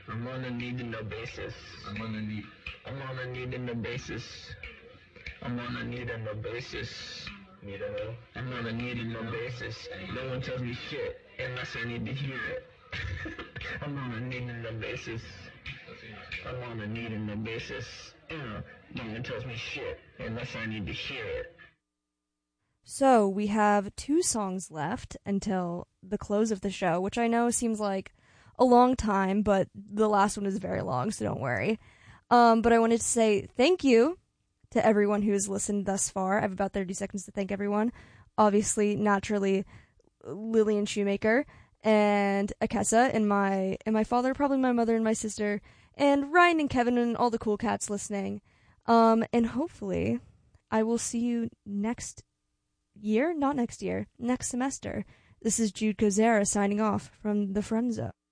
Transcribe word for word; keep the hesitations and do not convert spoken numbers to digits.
I'm on a need to know basis. I'm on a need. I'm on a need to know basis. I'm on a need to know basis. Need to know. I'm on a need to know basis. No one tells me shit unless I need to hear it. I'm on a need to know basis. I'm on a need to know basis. Uh, no one tells me shit unless I need to hear it. So we have two songs left until the close of the show, which I know seems like a long time, but the last one is very long, so don't worry. Um, but I wanted to say thank you to everyone who's listened thus far. I have about thirty seconds to thank everyone. Obviously, naturally, Lillian Shoemaker and Akessa and my and my father, probably my mother and my sister, and Ryan and Kevin and all the cool cats listening. Um, and hopefully, I will see you next year, not next year, next semester. This is Jude Kozera signing off from the Friend Zone.